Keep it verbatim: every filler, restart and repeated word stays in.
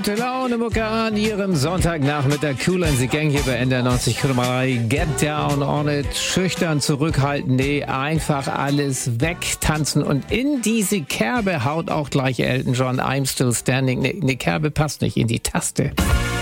Gute Laune Mucke an Ihrem Sonntagnachmittag. Cool and the Gang hier bei N D R neunzig Komma drei. Get down on it. Schüchtern zurückhalten. Nee, einfach alles wegtanzen. Und in diese Kerbe haut auch gleich Elton John. I'm still standing. Nee, eine Kerbe passt nicht in die Taste.